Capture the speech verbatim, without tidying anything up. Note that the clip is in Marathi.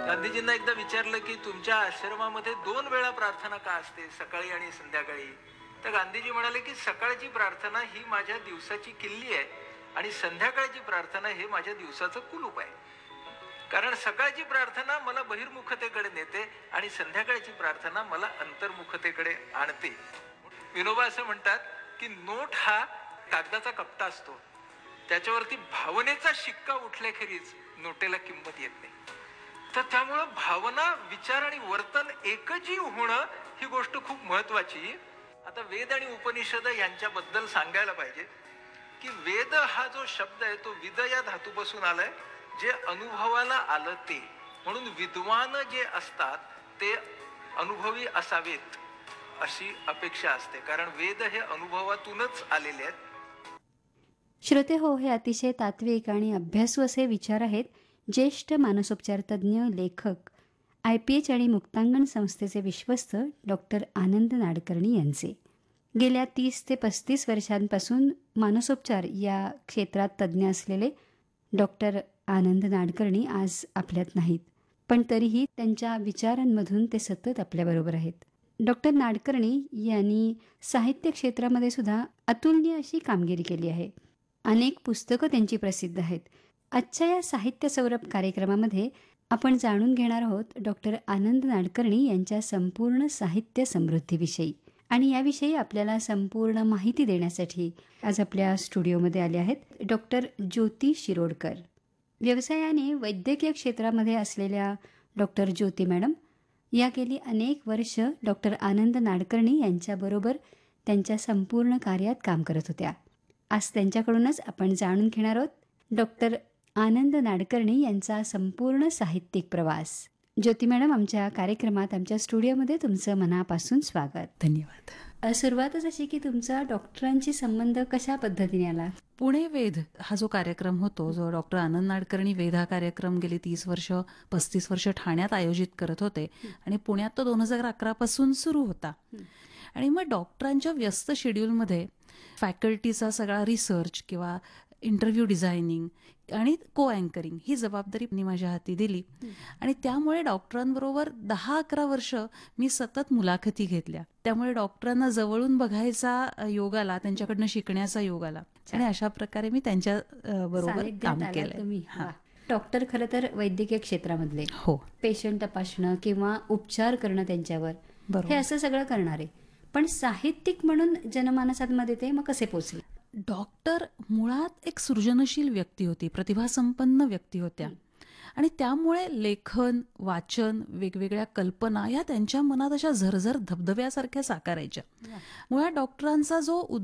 गांधीजींना एकदा विचारलं की तुमच्या आश्रमामध्ये दोन वेळा प्रार्थना का असते, सकाळी आणि संध्याकाळी? तर गांधीजी म्हणाले की सकाळची प्रार्थना ही माझ्या दिवसाची किल्ली आहे आणि संध्याकाळची प्रार्थना हे माझ्या दिवसाचं कुलूप आहे. कारण सकाळची प्रार्थना मला बहिर्मुखतेकडे नेते आणि संध्याकाळची प्रार्थना मला अंतर्मुखतेकडे आणते. विनोबा असं म्हणतात की नोट हा कागदाचा कप्ता असतो, त्याच्यावरती भावनेचा शिक्का उठल्याखेरीज नोटेला किंमत येत नाही. तर त्यामुळं भावना, विचार आणि वर्तन एकजीव होणं ही गोष्ट खूप महत्वाची. आता वेद आणि उपनिषद यांच्याबद्दल सांगायला पाहिजे की वेद हा जो शब्द आहे तो विद या धातूपासून आलाय, जे अनुभवाला आलं ते. म्हणून विद्वान जे असतात ते अनुभवी असावेत अशी अपेक्षा असते, कारण वेद हे अनुभवातूनच आलेले आहेत. श्रोते हो, हे अतिशय तात्विक आणि अभ्यासू असे विचार आहेत ज्येष्ठ मानसोपचार तज्ज्ञ, लेखक, आय पी एच आणि मुक्तांगण संस्थेचे विश्वस्त डॉक्टर आनंद नाडकर्णी यांचे. गेल्या तीस ते पस्तीस वर्षांपासून मानसोपचार या क्षेत्रात तज्ज्ञ असलेले डॉक्टर आनंद नाडकर्णी आज आपल्यात नाहीत, पण तरीही त्यांच्या विचारांमधून ते सतत आपल्याबरोबर आहेत. डॉक्टर नाडकर्णी यांनी साहित्य क्षेत्रामध्ये सुद्धा अतुलनीय अशी कामगिरी केली आहे. अनेक पुस्तकं त्यांची प्रसिद्ध आहेत. आजच्या या साहित्य सौरभ कार्यक्रमामध्ये आपण जाणून घेणार आहोत डॉक्टर आनंद नाडकर्णी यांच्या संपूर्ण साहित्य समृद्धीविषयी. आणि याविषयी आपल्याला संपूर्ण माहिती देण्यासाठी आज आपल्या स्टुडिओमध्ये आले आहेत डॉक्टर ज्योती शिरोडकर. व्यवसायाने वैद्यकीय क्षेत्रामध्ये असलेल्या डॉक्टर ज्योती मॅडम या गेली अनेक वर्ष डॉक्टर आनंद नाडकर्णी यांच्याबरोबर त्यांच्या संपूर्ण कार्यात काम करत होत्या. आज त्यांच्याकडूनच आपण जाणून घेणार आहोत डॉक्टर आनंद नाडकर्णी यांचा संपूर्ण साहित्यिक प्रवास. ज्योती मॅडम, आमच्या कार्यक्रमात, आमच्या स्टुडिओमध्ये तुमचं मनापासून स्वागत. धन्यवाद. सुरुवातच अशी की तुमचा डॉक्टरांशी संबंध कशा पद्धतीने आला? पुणे वेध हा जो कार्यक्रम होतो, जो डॉक्टर आनंद नाडकर्णी वेध हा कार्यक्रम गेली तीस वर्ष पस्तीस वर्ष ठाण्यात आयोजित करत होते आणि पुण्यात तो दोन हजार अकरा पासून सुरू होता. आणि मग डॉक्टरांच्या व्यस्त शेड्यूलमध्ये फॅकल्टीचा सगळा रिसर्च किंवा इंटरव्ह्यू डिझायनिंग आणि को अँकरिंग ही जबाबदारी मी माझ्या हाती दिली. आणि त्यामुळे डॉक्टरांबरोबर दहा अकरा वर्ष मी सतत मुलाखती घेतल्या. त्यामुळे डॉक्टरांना जवळून बघायचा योग आला, त्यांच्याकडनं शिकण्याचा योग आला आणि अशा प्रकारे मी त्यांच्या बरोबर काम केलंय. डॉक्टर खरं तर वैद्यकीय क्षेत्रामधले, हो, पेशंट तपासणं किंवा उपचार करणं त्यांच्यावर, हे असं सगळं करणारे, पण साहित्यिक म्हणून जनमानसांमध्ये ते मग कसे पोचले? डॉक्टर मुळात एक सृजनशील व्यक्ती होती, प्रतिभासंपन्न व्यक्ती होत्या आणि त्यामुळे लेखन, वाचन, वेगवेगळ्या कल्पना या त्यांच्या मनात अशा झरझर धबधब्यासारख्या साकारायच्या. मुळात डॉक्टरांचा जो